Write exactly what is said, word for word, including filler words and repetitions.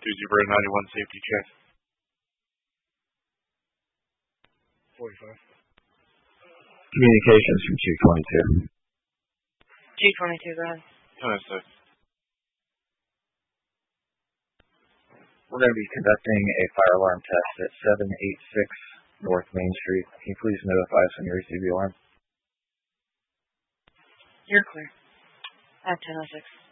two zero nine one safety check. forty-five. Communications from two twenty-two. two twenty-two, go ahead. ten oh six. We're going to be conducting a fire alarm test at seven eighty-six North Main Street. Can you please notify us when you receive the alarm? You're clear. At ten oh six.